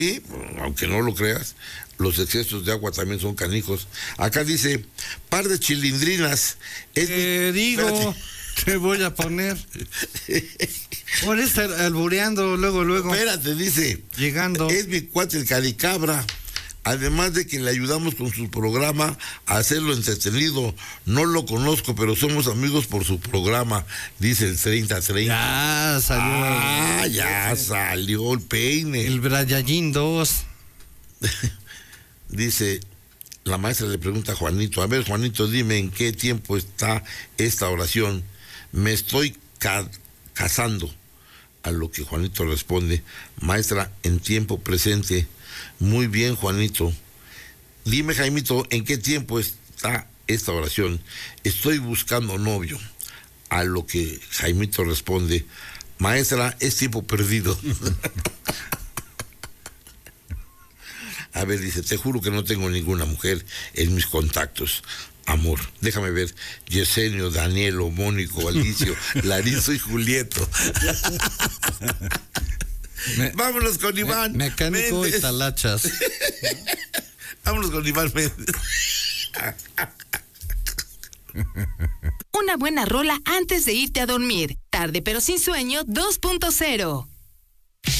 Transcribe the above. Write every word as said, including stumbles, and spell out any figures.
Y, aunque no lo creas, los excesos de agua también son canijos. Acá dice, par de chilindrinas. Es Te mi... digo, Espérate. te voy a poner. Por estar albureando luego, luego. Espérate, dice. Llegando. Es mi cuate el Caricabra. Además de que le ayudamos con su programa a hacerlo entretenido. No lo conozco, pero somos amigos por su programa, dice el treinta treinta. Ya salió. Ah, ya salió el peine. El Brayallín dos. Dice, la maestra le pregunta a Juanito, a ver, Juanito, dime en qué tiempo está esta oración. Me estoy ca- casando. A lo que Juanito responde, maestra, en tiempo presente. Muy bien, Juanito. Dime, Jaimito, ¿en qué tiempo está esta oración? Estoy buscando novio. A lo que Jaimito responde, maestra, es tiempo perdido. A ver, dice, te juro que no tengo ninguna mujer en mis contactos. Amor, déjame ver, Yesenio, Danielo, Mónico, Alicio, Larizo y Julieto. Me, Vámonos con Iván. Me, mecánico Méndez. Y talachas. Vámonos con Iván Méndez. Una buena rola antes de irte a dormir. Tarde pero sin sueño dos punto cero.